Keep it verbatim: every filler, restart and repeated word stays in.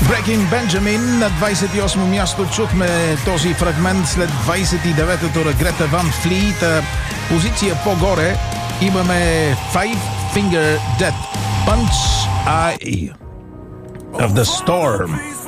Breaking Benjamin на двадесет и осмо място. Чухме този фрагмент след двадесет и девета тура Грета Ван Флит. Позиция по-горе имаме Five Finger Death Punch Eye of the Storm.